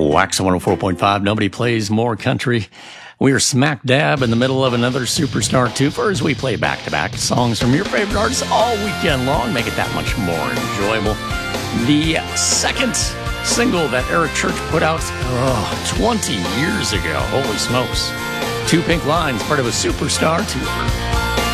Wax 104.5. Nobody plays more country. We are smack dab in the middle of another Superstar twofer as we play back-to-back songs from your favorite artists all weekend long. Make it that much more enjoyable. The second single that Eric Church put out 20 years ago. Holy smokes. Two Pink Lines, part of a Superstar twofer.